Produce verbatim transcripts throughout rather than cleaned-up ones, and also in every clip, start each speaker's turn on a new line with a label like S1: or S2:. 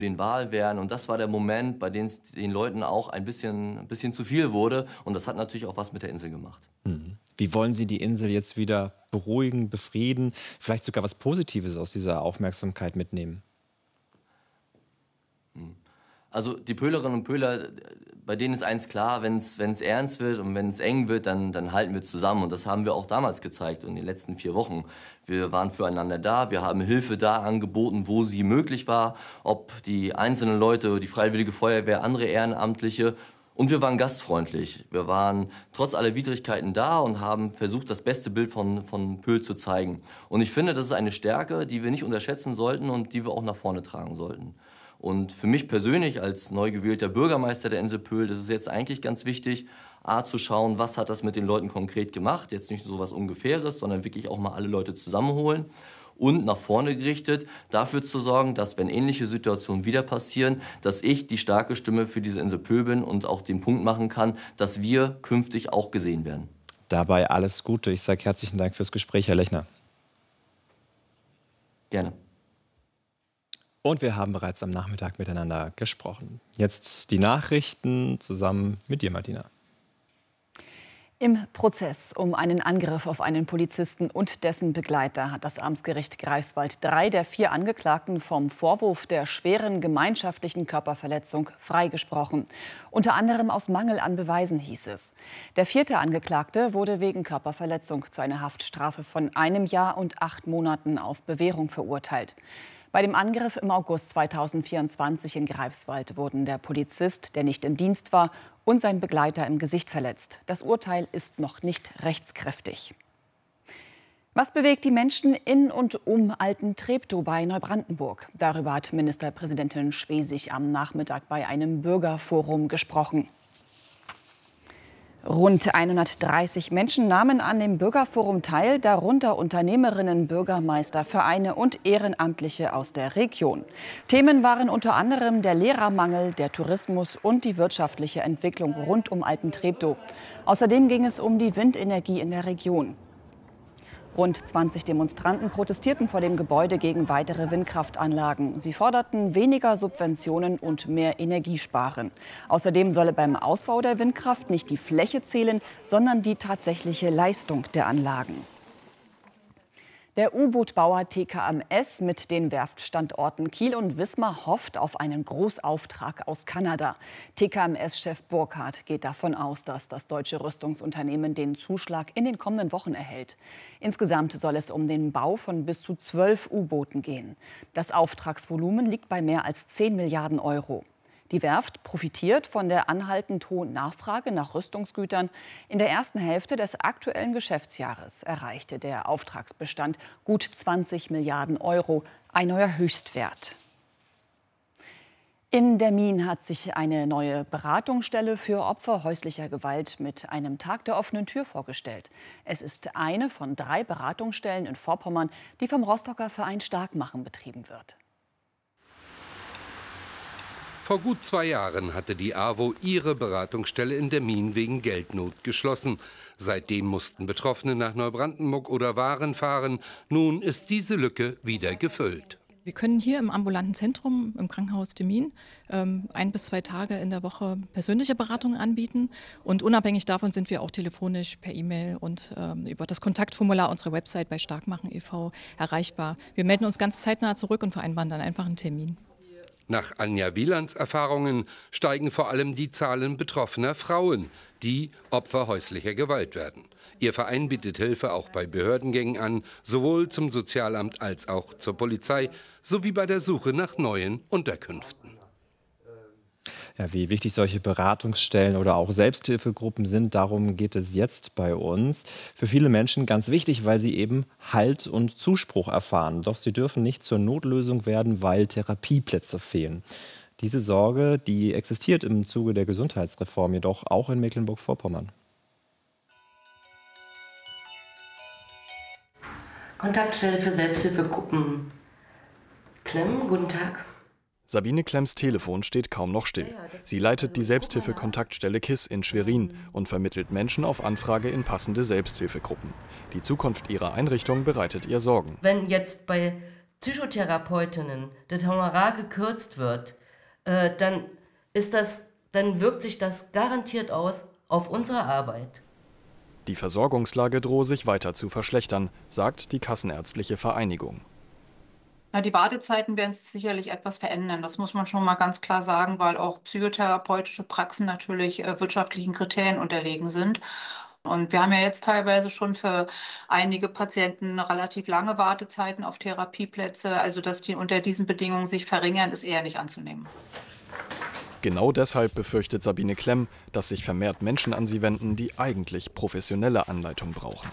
S1: den Wahlwehren. Und das war der Moment, bei dem es den Leuten auch ein bisschen, ein bisschen zu viel wurde. Und das hat natürlich auch was mit der Insel gemacht.
S2: Mhm. Wie wollen Sie die Insel jetzt wieder beruhigen, befrieden, vielleicht sogar was Positives aus dieser Aufmerksamkeit mitnehmen?
S1: Also die Pölerinnen und Pöler, bei denen ist eins klar, wenn es ernst wird und wenn es eng wird, dann, dann halten wir zusammen. Und das haben wir auch damals gezeigt in den letzten vier Wochen. Wir waren füreinander da, wir haben Hilfe da angeboten, wo sie möglich war. Ob die einzelnen Leute, die Freiwillige Feuerwehr, andere Ehrenamtliche. Und wir waren gastfreundlich. Wir waren trotz aller Widrigkeiten da und haben versucht, das beste Bild von, von Pöhl zu zeigen. Und ich finde, das ist eine Stärke, die wir nicht unterschätzen sollten und die wir auch nach vorne tragen sollten. Und für mich persönlich als neu gewählter Bürgermeister der Insel Pöhl, das ist jetzt eigentlich ganz wichtig, A, zu schauen, was hat das mit den Leuten konkret gemacht. Jetzt nicht so was Ungefähres, sondern wirklich auch mal alle Leute zusammenholen. Und nach vorne gerichtet, dafür zu sorgen, dass, wenn ähnliche Situationen wieder passieren, dass ich die starke Stimme für diese Insel Pöhl bin und auch den Punkt machen kann, dass wir künftig auch gesehen werden.
S2: Dabei alles Gute. Ich sage herzlichen Dank fürs Gespräch, Herr Lechner.
S1: Gerne.
S2: Und wir haben bereits am Nachmittag miteinander gesprochen. Jetzt die Nachrichten zusammen mit dir, Martina.
S3: Im Prozess um einen Angriff auf einen Polizisten und dessen Begleiter hat das Amtsgericht Greifswald drei der vier Angeklagten vom Vorwurf der schweren gemeinschaftlichen Körperverletzung freigesprochen. Unter anderem aus Mangel an Beweisen, hieß es. Der vierte Angeklagte wurde wegen Körperverletzung zu einer Haftstrafe von einem Jahr und acht Monaten auf Bewährung verurteilt. Bei dem Angriff im August zweitausendvierundzwanzig in Greifswald wurden der Polizist, der nicht im Dienst war, und sein Begleiter im Gesicht verletzt. Das Urteil ist noch nicht rechtskräftig. Was bewegt die Menschen in und um Alten-Treptow bei Neubrandenburg? Darüber hat Ministerpräsidentin Schwesig am Nachmittag bei einem Bürgerforum gesprochen. Rund hundertdreißig Menschen nahmen an dem Bürgerforum teil, darunter Unternehmerinnen, Bürgermeister, Vereine und Ehrenamtliche aus der Region. Themen waren unter anderem der Lehrermangel, der Tourismus und die wirtschaftliche Entwicklung rund um Alten-Treptow. Außerdem ging es um die Windenergie in der Region. Rund zwanzig Demonstranten protestierten vor dem Gebäude gegen weitere Windkraftanlagen. Sie forderten weniger Subventionen und mehr Energiesparen. Außerdem solle beim Ausbau der Windkraft nicht die Fläche zählen, sondern die tatsächliche Leistung der Anlagen. Der U-Boot-Bauer T K M S mit den Werftstandorten Kiel und Wismar hofft auf einen Großauftrag aus Kanada. T K M S-Chef Burkhardt geht davon aus, dass das deutsche Rüstungsunternehmen den Zuschlag in den kommenden Wochen erhält. Insgesamt soll es um den Bau von bis zu zwölf U-Booten gehen. Das Auftragsvolumen liegt bei mehr als zehn Milliarden Euro. Die Werft profitiert von der anhaltend hohen Nachfrage nach Rüstungsgütern. In der ersten Hälfte des aktuellen Geschäftsjahres erreichte der Auftragsbestand gut zwanzig Milliarden Euro, ein neuer Höchstwert. In Demmin hat sich eine neue Beratungsstelle für Opfer häuslicher Gewalt mit einem Tag der offenen Tür vorgestellt. Es ist eine von drei Beratungsstellen in Vorpommern, die vom Rostocker Verein Starkmachen betrieben wird.
S4: Vor gut zwei Jahren hatte die AWO ihre Beratungsstelle in Demmin wegen Geldnot geschlossen. Seitdem mussten Betroffene nach Neubrandenburg oder Waren fahren. Nun ist diese Lücke wieder gefüllt.
S5: Wir können hier im ambulanten Zentrum im Krankenhaus Demmin ähm, ein bis zwei Tage in der Woche persönliche Beratungen anbieten. Und unabhängig davon sind wir auch telefonisch, per E-Mail und ähm, über das Kontaktformular unserer Website bei Starkmachen e V erreichbar. Wir melden uns ganz zeitnah zurück und vereinbaren dann einfach einen Termin.
S4: Nach Anja Wielands Erfahrungen steigen vor allem die Zahlen betroffener Frauen, die Opfer häuslicher Gewalt werden. Ihr Verein bietet Hilfe auch bei Behördengängen an, sowohl zum Sozialamt als auch zur Polizei, sowie bei der Suche nach neuen Unterkünften.
S2: Ja, wie wichtig solche Beratungsstellen oder auch Selbsthilfegruppen sind, darum geht es jetzt bei uns. Für viele Menschen ganz wichtig, weil sie eben Halt und Zuspruch erfahren. Doch sie dürfen nicht zur Notlösung werden, weil Therapieplätze fehlen. Diese Sorge, die existiert im Zuge der Gesundheitsreform jedoch auch in Mecklenburg-Vorpommern.
S6: Kontaktstelle für Selbsthilfegruppen. Klemm, guten Tag.
S7: Sabine Klemms Telefon steht kaum noch still. Sie leitet die Selbsthilfe-Kontaktstelle KISS in Schwerin und vermittelt Menschen auf Anfrage in passende Selbsthilfegruppen. Die Zukunft ihrer Einrichtung bereitet ihr Sorgen.
S6: Wenn jetzt bei Psychotherapeutinnen das Honorar gekürzt wird, äh, dann, ist das, dann wirkt sich das garantiert aus auf unsere Arbeit.
S7: Die Versorgungslage drohe sich weiter zu verschlechtern, sagt die Kassenärztliche Vereinigung.
S8: Na, die Wartezeiten werden sich sicherlich etwas verändern. Das muss man schon mal ganz klar sagen, weil auch psychotherapeutische Praxen natürlich äh, wirtschaftlichen Kriterien unterlegen sind. Und wir haben ja jetzt teilweise schon für einige Patienten relativ lange Wartezeiten auf Therapieplätze. Also dass die unter diesen Bedingungen sich verringern, ist eher nicht anzunehmen.
S7: Genau deshalb befürchtet Sabine Klemm, dass sich vermehrt Menschen an sie wenden, die eigentlich professionelle Anleitung brauchen.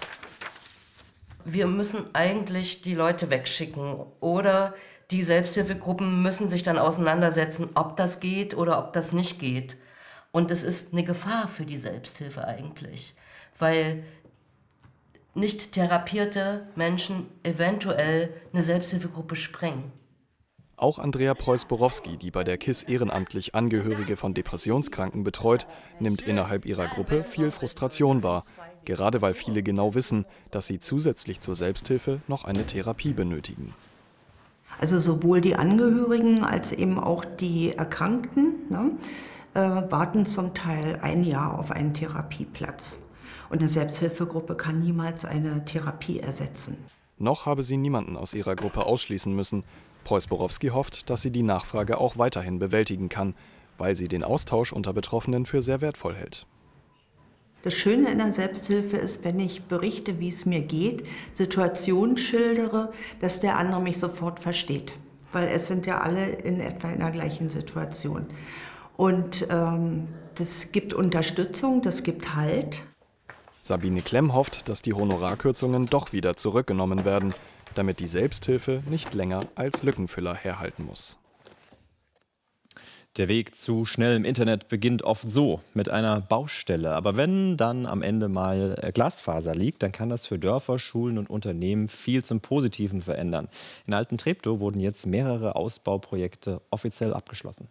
S6: Wir müssen eigentlich die Leute wegschicken oder die Selbsthilfegruppen müssen sich dann auseinandersetzen, ob das geht oder ob das nicht geht. Und es ist eine Gefahr für die Selbsthilfe eigentlich, weil nicht therapierte Menschen eventuell eine Selbsthilfegruppe sprengen.
S7: Auch Andrea Preuß-Borowski, die bei der K I S ehrenamtlich Angehörige von Depressionskranken betreut, nimmt innerhalb ihrer Gruppe viel Frustration wahr. Gerade weil viele genau wissen, dass sie zusätzlich zur Selbsthilfe noch eine Therapie benötigen.
S9: Also sowohl die Angehörigen als eben auch die Erkrankten, ne, äh, warten zum Teil ein Jahr auf einen Therapieplatz. Und eine Selbsthilfegruppe kann niemals eine Therapie ersetzen.
S7: Noch habe sie niemanden aus ihrer Gruppe ausschließen müssen. Preuß-Borowski hofft, dass sie die Nachfrage auch weiterhin bewältigen kann, weil sie den Austausch unter Betroffenen für sehr wertvoll hält.
S9: Das Schöne in der Selbsthilfe ist, wenn ich berichte, wie es mir geht, Situationen schildere, dass der andere mich sofort versteht. Weil es sind ja alle in etwa in der gleichen Situation. Und ähm, das gibt Unterstützung, das gibt Halt.
S7: Sabine Klemm hofft, dass die Honorarkürzungen doch wieder zurückgenommen werden, damit die Selbsthilfe nicht länger als Lückenfüller herhalten muss.
S2: Der Weg zu schnellem Internet beginnt oft so, mit einer Baustelle. Aber wenn dann am Ende mal Glasfaser liegt, dann kann das für Dörfer, Schulen und Unternehmen viel zum Positiven verändern. In Altentreptow wurden jetzt mehrere Ausbauprojekte offiziell abgeschlossen.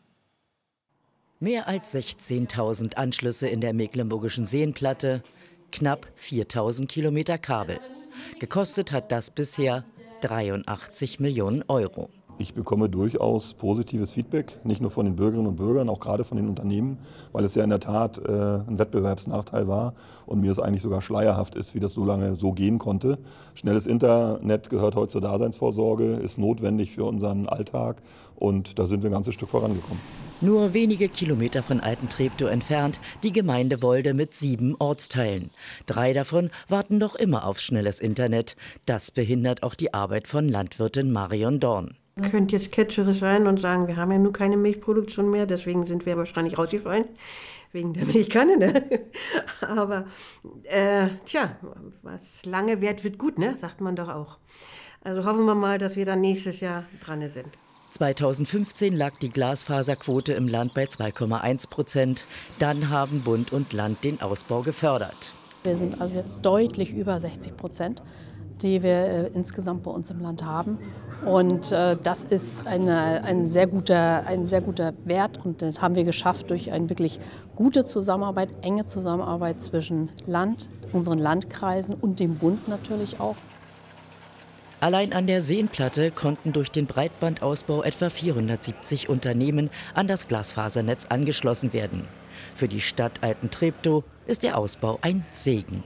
S10: Mehr als sechzehntausend Anschlüsse in der Mecklenburgischen Seenplatte, knapp viertausend Kilometer Kabel. Gekostet hat das bisher dreiundachtzig Millionen Euro.
S11: Ich bekomme durchaus positives Feedback, nicht nur von den Bürgerinnen und Bürgern, auch gerade von den Unternehmen, weil es ja in der Tat äh, ein Wettbewerbsnachteil war und mir es eigentlich sogar schleierhaft ist, wie das so lange so gehen konnte. Schnelles Internet gehört heute zur Daseinsvorsorge, ist notwendig für unseren Alltag und da sind wir ein ganzes Stück vorangekommen.
S10: Nur wenige Kilometer von Altentreptow entfernt die Gemeinde Wolde mit sieben Ortsteilen. Drei davon warten noch immer auf schnelles Internet. Das behindert auch die Arbeit von Landwirtin Marion Dorn.
S12: Könnte jetzt ketscherisch sein und sagen, wir haben ja nun keine Milchproduktion mehr, deswegen sind wir wahrscheinlich rausgefallen, wegen der Milchkanne. Ne? Aber äh, tja, was lange währt, wird gut, ne? Sagt man doch auch. Also hoffen wir mal, dass wir dann nächstes Jahr dran sind.
S10: zweitausendfünfzehn lag die Glasfaserquote im Land bei zwei Komma eins Prozent. Dann haben Bund und Land den Ausbau gefördert.
S13: Wir sind also jetzt deutlich über sechzig Prozent, die wir äh, insgesamt bei uns im Land haben. Und äh, das ist eine, ein, sehr guter, ein sehr guter Wert und das haben wir geschafft durch eine wirklich gute Zusammenarbeit, enge Zusammenarbeit zwischen Land, unseren Landkreisen und dem Bund natürlich auch.
S10: Allein an der Seenplatte konnten durch den Breitbandausbau etwa vierhundertsiebzig Unternehmen an das Glasfasernetz angeschlossen werden. Für die Stadt Altentreptow ist der Ausbau ein Segen.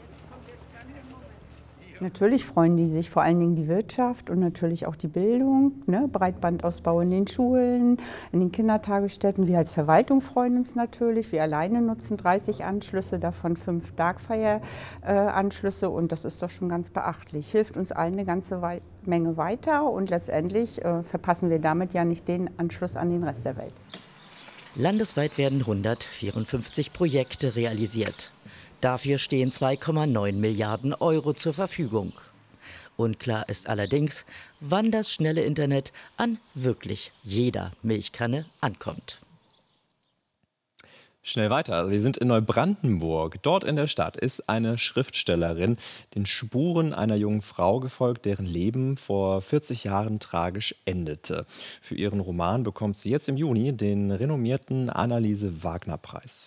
S14: Natürlich freuen die sich, vor allen Dingen die Wirtschaft und natürlich auch die Bildung. Ne? Breitbandausbau in den Schulen, in den Kindertagesstätten. Wir als Verwaltung freuen uns natürlich. Wir alleine nutzen dreißig Anschlüsse, davon fünf Darkfire-Anschlüsse. Und das ist doch schon ganz beachtlich. Hilft uns allen eine ganze Wei- Menge weiter. Und letztendlich äh, verpassen wir damit ja nicht den Anschluss an den Rest der Welt.
S10: Landesweit werden hundertvierundfünfzig Projekte realisiert. Dafür stehen zwei Komma neun Milliarden Euro zur Verfügung. Unklar ist allerdings, wann das schnelle Internet an wirklich jeder Milchkanne ankommt.
S2: Schnell weiter. Wir sind in Neubrandenburg. Dort in der Stadt ist eine Schriftstellerin den Spuren einer jungen Frau gefolgt, deren Leben vor vierzig Jahren tragisch endete. Für ihren Roman bekommt sie jetzt im Juni den renommierten Anneliese-Wagner-Preis.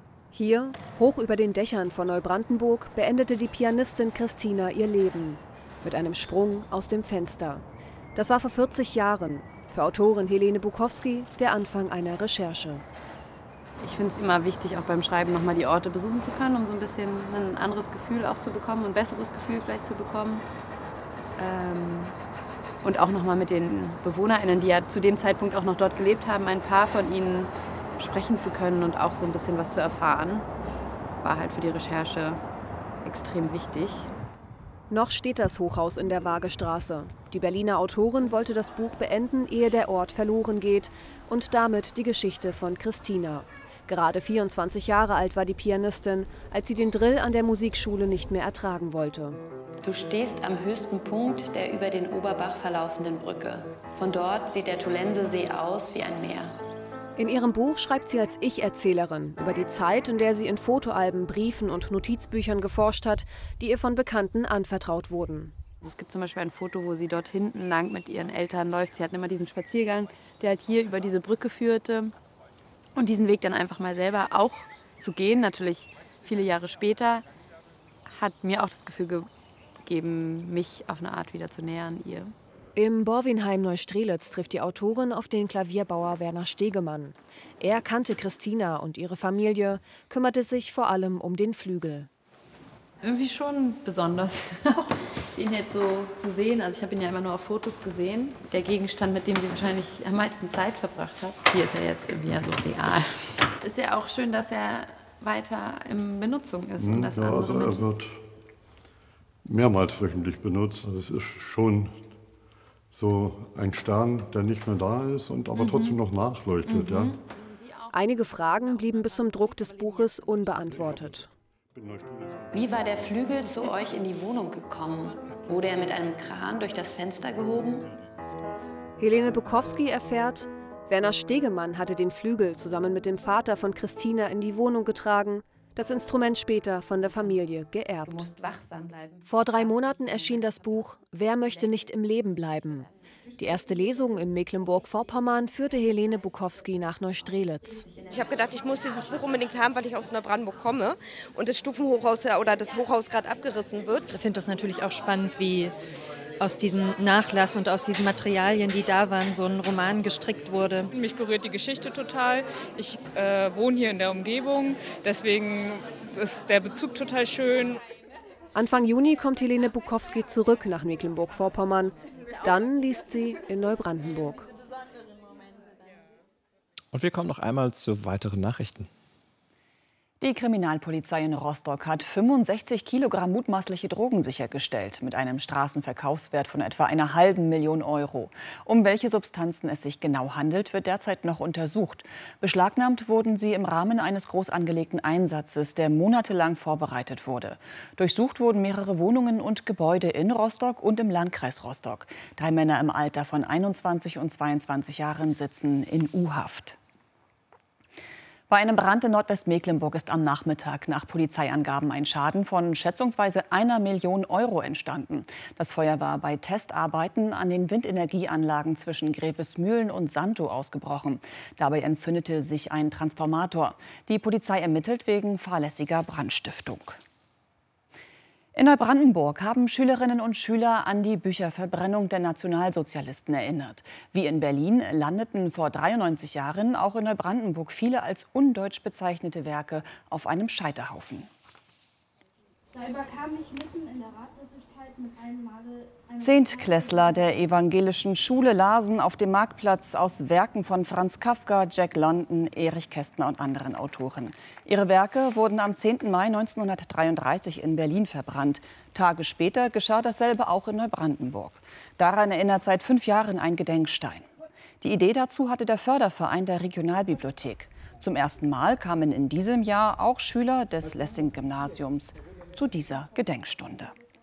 S15: Hier, hoch über den Dächern von Neubrandenburg, beendete die Pianistin Christina ihr Leben. mit einem Sprung aus dem Fenster. Das war vor vierzig Jahren. Für Autorin Helene Bukowski der Anfang einer Recherche.
S13: Ich finde es immer wichtig, auch beim Schreiben nochmal die Orte besuchen zu können, um so ein bisschen ein anderes Gefühl auch zu bekommen, ein besseres Gefühl vielleicht zu bekommen. Ähm, und auch nochmal mit den BewohnerInnen, die ja zu dem Zeitpunkt auch noch dort gelebt haben, ein paar von ihnen sprechen zu können und auch so ein bisschen was zu erfahren, war halt für die Recherche extrem wichtig.
S15: Noch steht das Hochhaus in der Waagestraße. Die Berliner Autorin wollte das Buch beenden, ehe der Ort verloren geht und damit die Geschichte von Christina. Gerade vierundzwanzig Jahre alt war die Pianistin, als sie den Drill an der Musikschule nicht mehr ertragen wollte.
S16: Du stehst am höchsten Punkt der über den Oberbach verlaufenden Brücke. Von dort sieht der Tolensesee aus wie ein Meer.
S15: In ihrem Buch schreibt sie als Ich-Erzählerin über die Zeit, in der sie in Fotoalben, Briefen und Notizbüchern geforscht hat, die ihr von Bekannten anvertraut wurden.
S13: Es gibt zum Beispiel ein Foto, wo sie dort hinten lang mit ihren Eltern läuft. Sie hatten immer diesen Spaziergang, der halt hier über diese Brücke führte. Und diesen Weg dann einfach mal selber auch zu gehen, natürlich viele Jahre später, hat mir auch das Gefühl gegeben, mich auf eine Art wieder zu nähern ihr.
S15: Im Borwinheim Neustrelitz trifft die Autorin auf den Klavierbauer Werner Stegemann. Er kannte Christina und ihre Familie, kümmerte sich vor allem um den Flügel.
S13: Irgendwie schon besonders, ihn jetzt so zu sehen. Also ich habe ihn ja immer nur auf Fotos gesehen. Der Gegenstand, mit dem sie wahrscheinlich am meisten Zeit verbracht hat. Hier ist er jetzt irgendwie ja so real. Ist ja auch schön, dass er weiter in Benutzung ist.
S17: Hm,
S13: und dass
S17: ja,
S13: andere
S17: also er
S13: Menschen
S17: wird mehrmals wöchentlich benutzt. Das ist schon so ein Stern, der nicht mehr da ist und aber mhm. trotzdem noch nachleuchtet. Mhm. Ja.
S15: Einige Fragen blieben bis zum Druck des Buches unbeantwortet.
S16: Wie war der Flügel zu euch in die Wohnung gekommen? Wurde er mit einem Kran durch das Fenster gehoben?
S15: Helene Bukowski erfährt, Werner Stegemann hatte den Flügel zusammen mit dem Vater von Christina in die Wohnung getragen, das Instrument später von der Familie geerbt.
S16: Du musst wachsam bleiben.
S15: Vor drei Monaten erschien das Buch Wer möchte nicht im Leben bleiben? Die erste Lesung in Mecklenburg-Vorpommern führte Helene Bukowski nach Neustrelitz.
S18: Ich habe gedacht, ich muss dieses Buch unbedingt haben, weil ich aus Neubrandenburg komme und das Stufenhochhaus oder das Hochhaus gerade abgerissen wird.
S19: Ich finde das natürlich auch spannend, wie aus diesem Nachlass und aus diesen Materialien, die da waren, so ein Roman gestrickt wurde.
S20: Mich berührt die Geschichte total. Ich äh, wohne hier in der Umgebung, deswegen ist der Bezug total schön.
S15: Anfang Juni kommt Helene Bukowski zurück nach Mecklenburg-Vorpommern. Dann liest sie in Neubrandenburg.
S2: Und wir kommen noch einmal zu weiteren Nachrichten.
S3: Die Kriminalpolizei in Rostock hat fünfundsechzig Kilogramm mutmaßliche Drogen sichergestellt, mit einem Straßenverkaufswert von etwa einer halben Million Euro. Um welche Substanzen es sich genau handelt, wird derzeit noch untersucht. Beschlagnahmt wurden sie im Rahmen eines groß angelegten Einsatzes, der monatelang vorbereitet wurde. Durchsucht wurden mehrere Wohnungen und Gebäude in Rostock und im Landkreis Rostock. Drei Männer im Alter von einundzwanzig und zweiundzwanzig Jahren sitzen in U-Haft. Bei einem Brand in Nordwestmecklenburg ist am Nachmittag nach Polizeiangaben ein Schaden von schätzungsweise einer Million Euro entstanden. Das Feuer war bei Testarbeiten an den Windenergieanlagen zwischen Grevesmühlen und Sandow ausgebrochen. Dabei entzündete sich ein Transformator. Die Polizei ermittelt wegen fahrlässiger Brandstiftung. In Neubrandenburg haben Schülerinnen und Schüler an die Bücherverbrennung der Nationalsozialisten erinnert. Wie in Berlin landeten vor dreiundneunzig Jahren auch in Neubrandenburg viele als undeutsch bezeichnete Werke auf einem Scheiterhaufen. Da überkam mich mitten in der Ratlosigkeit mit einem Male eine Zehntklässler der evangelischen Schule lasen auf dem Marktplatz aus Werken von Franz Kafka, Jack London, Erich Kästner und anderen Autoren. Ihre Werke wurden am zehnten Mai neunzehnhundertdreiunddreißig in Berlin verbrannt. Tage später geschah dasselbe auch in Neubrandenburg. Daran erinnert seit fünf Jahren ein Gedenkstein. Die Idee dazu hatte der Förderverein der Regionalbibliothek. Zum ersten Mal kamen in diesem Jahr auch Schüler des Lessing-Gymnasiums zu dieser Gedenkstunde.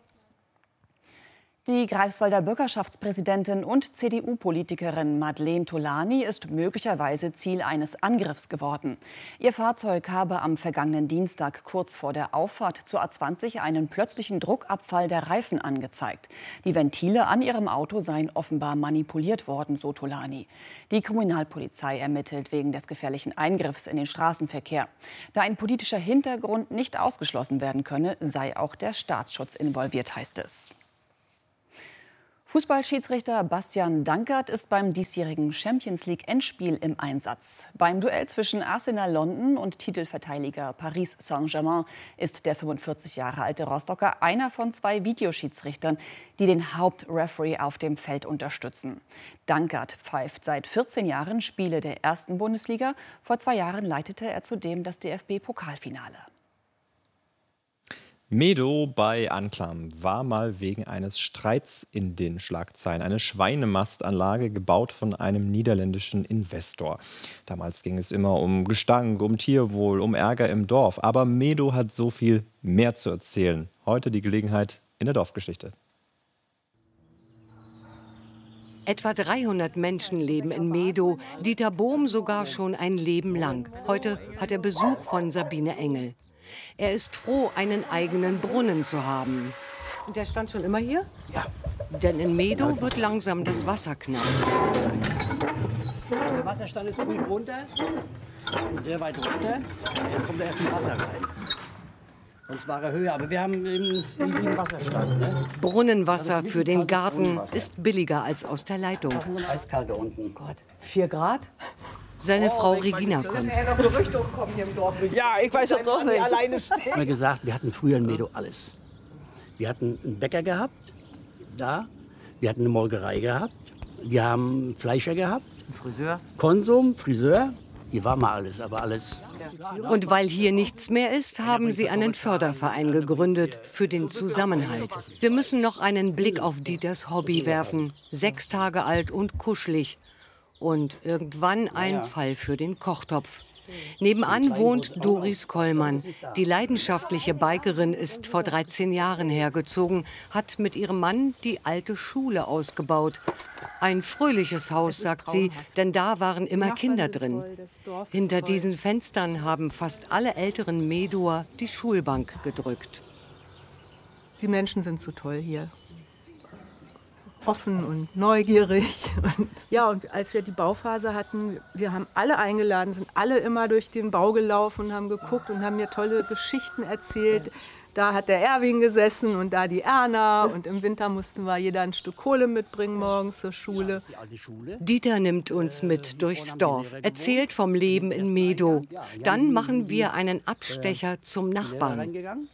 S3: Die Greifswalder Bürgerschaftspräsidentin und C D U-Politikerin Madeleine Tolani ist möglicherweise Ziel eines Angriffs geworden. Ihr Fahrzeug habe am vergangenen Dienstag kurz vor der Auffahrt zur A zwanzig einen plötzlichen Druckabfall der Reifen angezeigt. Die Ventile an ihrem Auto seien offenbar manipuliert worden, so Tolani. Die Kriminalpolizei ermittelt wegen des gefährlichen Eingriffs in den Straßenverkehr. Da ein politischer Hintergrund nicht ausgeschlossen werden könne, sei auch der Staatsschutz involviert, heißt es. Fußballschiedsrichter Bastian Dankert ist beim diesjährigen Champions-League-Endspiel im Einsatz. Beim Duell zwischen Arsenal London und Titelverteidiger Paris Saint-Germain ist der fünfundvierzig Jahre alte Rostocker einer von zwei Videoschiedsrichtern, die den Hauptreferee auf dem Feld unterstützen. Dankert pfeift seit vierzehn Jahren Spiele der ersten Bundesliga. Vor zwei Jahren leitete er zudem das D F B-Pokalfinale.
S2: Medo bei Anklam war mal wegen eines Streits in den Schlagzeilen. Eine Schweinemastanlage, gebaut von einem niederländischen Investor. Damals ging es immer um Gestank, um Tierwohl, um Ärger im Dorf. Aber Medo hat so viel mehr zu erzählen. Heute die Gelegenheit in der Dorfgeschichte.
S21: Etwa dreihundert Menschen leben in Medo, Dieter Bohm sogar schon ein Leben lang. Heute hat er Besuch von Sabine Engel. Er ist froh, einen eigenen Brunnen zu haben.
S12: Und der stand schon immer hier?
S21: Ja. Denn in Medo wird langsam das Wasser knapp.
S22: Der Wasserstand ist ziemlich runter, sehr weit runter. Jetzt kommt erst ein Wasser rein. Und zwar höher, aber wir haben einen niedrigen Wasserstand. Ne?
S21: Brunnenwasser für den Garten ist billiger als aus der Leitung.
S22: Eiskalt da unten.
S12: Gott, vier Grad?
S21: Seine Frau Regina kommt.
S12: Ja, ich weiß das doch nicht. Alleine
S22: Ich habe gesagt, wir hatten früher in Medo alles. Wir hatten einen Bäcker gehabt, da. Wir hatten eine Molkerei gehabt. Wir haben einen Fleischer gehabt.
S12: Friseur.
S22: Konsum, Friseur. Hier war mal alles, aber alles.
S21: Und weil hier nichts mehr ist, haben sie einen Förderverein gegründet für den Zusammenhalt. Wir müssen noch einen Blick auf Dieters Hobby werfen. Sechs Tage alt und kuschelig. Und irgendwann ein Fall für den Kochtopf. Nebenan wohnt Doris Kollmann. Die leidenschaftliche Bikerin ist vor dreizehn Jahren hergezogen, hat mit ihrem Mann die alte Schule ausgebaut. Ein fröhliches Haus, sagt sie, denn da waren immer Kinder drin. Hinter diesen Fenstern haben fast alle älteren Medoer die Schulbank gedrückt.
S12: Die Menschen sind so toll hier. Offen und neugierig. Und ja, und als wir die Bauphase hatten, wir haben alle eingeladen, sind alle immer durch den Bau gelaufen und haben geguckt und haben mir tolle Geschichten erzählt. Da hat der Erwin gesessen und da die Erna. Und im Winter mussten wir jeder ein Stück Kohle mitbringen morgens zur Schule.
S21: Dieter nimmt uns mit durchs Dorf, erzählt vom Leben in Medo. Dann machen wir einen Abstecher zum Nachbarn.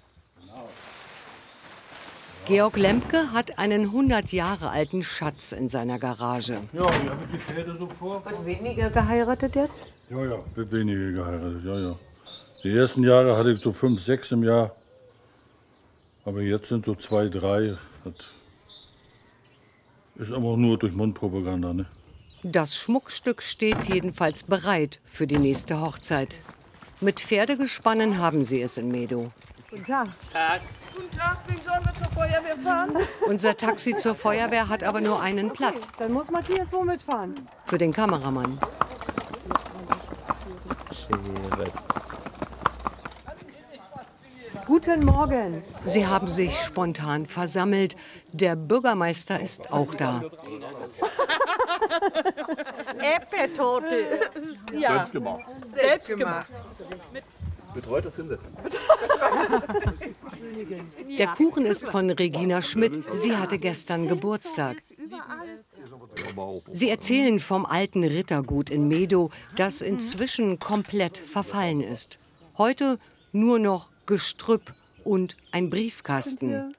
S21: Georg Lempke hat einen hundert Jahre alten Schatz in seiner Garage.
S23: Ja, ich habe die Pferde so vor.
S12: Wird weniger geheiratet jetzt?
S23: Ja, ja, wird weniger geheiratet, ja, ja. Die ersten Jahre hatte ich so fünf, sechs im Jahr. Aber jetzt sind so zwei, drei. Das ist aber auch nur durch Mundpropaganda, ne?
S21: Das Schmuckstück steht jedenfalls bereit für die nächste Hochzeit. Mit Pferdegespannen haben sie es in Medo.
S12: Guten Tag. Tag. Guten Tag, wen sollen wir zur Feuerwehr fahren?
S21: Unser Taxi zur Feuerwehr hat aber nur einen Platz.
S12: Dann muss Matthias wo mitfahren?
S21: Für den Kameramann.
S12: Guten Morgen.
S21: Sie haben sich spontan versammelt. Der Bürgermeister ist auch da.
S12: Erdbeertorte. Ja.
S24: Selbst gemacht.
S12: Selbst gemacht.
S24: Betreutes Hinsetzen.
S21: Der Kuchen ist von Regina Schmidt. Sie hatte gestern Geburtstag. Sie erzählen vom alten Rittergut in Medo, das inzwischen komplett verfallen ist. Heute nur noch Gestrüpp und ein Briefkasten.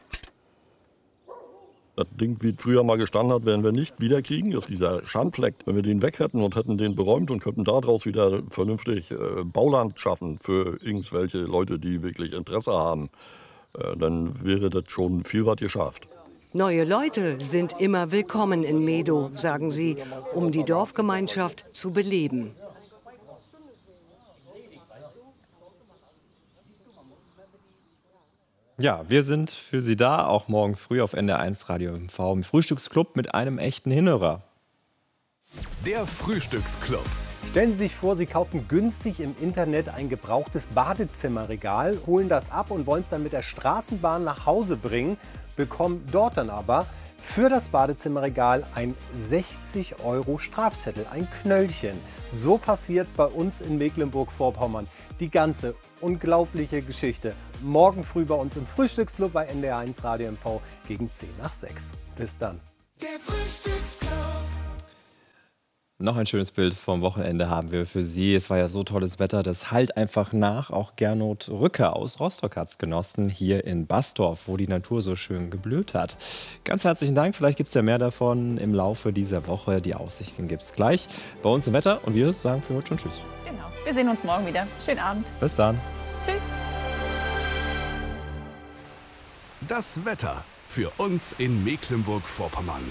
S24: Das Ding, wie es früher mal gestanden hat, werden wir nicht wiederkriegen. Das ist dieser Schandfleck. Wenn wir den weg hätten und hätten den beräumt und könnten daraus wieder vernünftig äh, Bauland schaffen für irgendwelche Leute, die wirklich Interesse haben, äh, dann wäre das schon viel was geschafft.
S21: Neue Leute sind immer willkommen in Medo, sagen sie, um die Dorfgemeinschaft zu beleben.
S2: Ja, wir sind für Sie da, auch morgen früh auf N D R eins Radio M V im Frühstücksclub mit einem echten Hinhörer.
S25: Der Frühstücksclub.
S26: Stellen Sie sich vor, Sie kaufen günstig im Internet ein gebrauchtes Badezimmerregal, holen das ab und wollen es dann mit der Straßenbahn nach Hause bringen, bekommen dort dann aber für das Badezimmerregal ein sechzig Euro Strafzettel, ein Knöllchen. So passiert bei uns in Mecklenburg-Vorpommern die ganze unglaubliche Geschichte. Morgen früh bei uns im Frühstücksclub bei N D R eins Radio M V gegen zehn nach sechs. Bis dann.
S1: Der Frühstücksclub.
S2: Noch ein schönes Bild vom Wochenende haben wir für Sie. Es war ja so tolles Wetter, das hallt einfach nach. Auch Gernot Rücke aus Rostock hat es genossen, hier in Bastorf, wo die Natur so schön geblüht hat. Ganz herzlichen Dank. Vielleicht gibt es ja mehr davon im Laufe dieser Woche. Die Aussichten gibt es gleich bei uns im Wetter. Und wir sagen für heute schon Tschüss.
S4: Genau. Wir sehen uns morgen wieder. Schönen Abend.
S2: Bis dann.
S4: Tschüss.
S25: Das Wetter für uns in Mecklenburg-Vorpommern.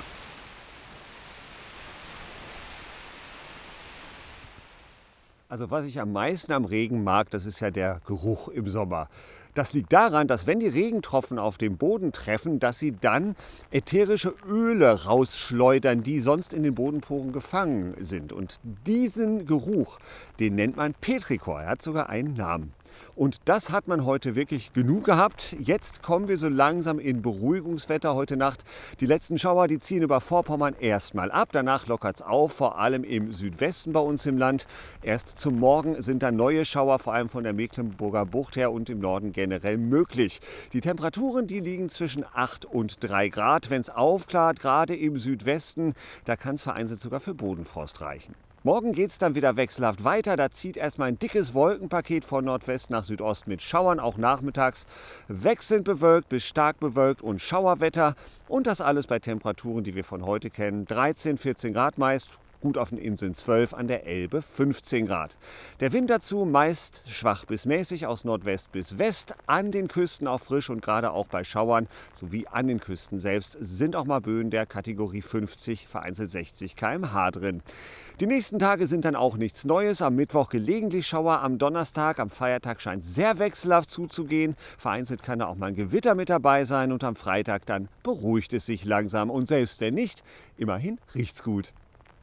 S5: Also was ich am meisten am Regen mag, das ist ja der Geruch im Sommer. Das liegt daran, dass wenn die Regentropfen auf den Boden treffen, dass sie dann ätherische Öle rausschleudern, die sonst in den Bodenporen gefangen sind. Und diesen Geruch, den nennt man Petrichor. Er hat sogar einen Namen. Und das hat man heute wirklich genug gehabt. Jetzt kommen wir so langsam in Beruhigungswetter heute Nacht. Die letzten Schauer, die ziehen über Vorpommern erstmal ab. Danach lockert es auf, vor allem im Südwesten bei uns im Land. Erst zum Morgen sind dann neue Schauer, vor allem von der Mecklenburger Bucht her und im Norden generell möglich. Die Temperaturen, die liegen zwischen acht und drei Grad. Wenn es aufklart, gerade im Südwesten, da kann es vereinzelt sogar für Bodenfrost reichen. Morgen geht es dann wieder wechselhaft weiter. Da zieht erstmal ein dickes Wolkenpaket von Nordwest nach Südost mit Schauern, auch nachmittags. Wechselnd bewölkt bis stark bewölkt und Schauerwetter. Und das alles bei Temperaturen, die wir von heute kennen. dreizehn, vierzehn Grad meist. Gut auf den Inseln zwölf, an der Elbe fünfzehn Grad. Der Wind dazu meist schwach bis mäßig aus Nordwest bis West. An den Küsten auch frisch und gerade auch bei Schauern sowie an den Küsten selbst sind auch mal Böen der Kategorie fünfzig, vereinzelt sechzig Kilometer pro Stunde drin. Die nächsten Tage sind dann auch nichts Neues. Am Mittwoch gelegentlich Schauer, am Donnerstag, am Feiertag scheint sehr wechselhaft zuzugehen. Vereinzelt kann da auch mal ein Gewitter mit dabei sein und am Freitag dann beruhigt es sich langsam. Und selbst wenn nicht, immerhin riecht's gut.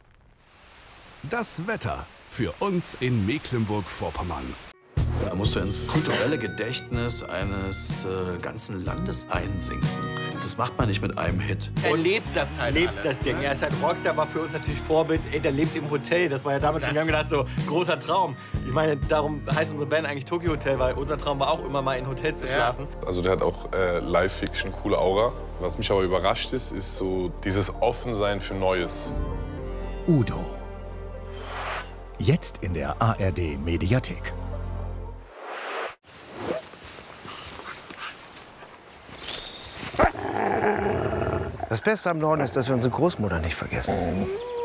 S25: Das Wetter für uns in Mecklenburg-Vorpommern.
S6: Da musst du ins kulturelle Gedächtnis eines äh, ganzen Landes einsinken. Das macht man nicht mit einem Hit.
S8: Er lebt das halt lebt alles, das Ding. Ne? Er ist halt Rockstar, war für uns natürlich Vorbild. Ey, der lebt im Hotel. Das war ja damals schon, wir haben gedacht, so großer Traum. Ich meine, darum heißt unsere Band eigentlich Tokyo Hotel, weil unser Traum war auch immer mal in Hotel zu schlafen.
S9: Also der hat auch äh, Live-Fiction, coole Aura. Was mich aber überrascht ist, ist so dieses Offensein für Neues.
S27: Udo. Jetzt in der A R D Mediathek.
S28: Das Beste am Norden ist, dass wir unsere Großmutter nicht vergessen.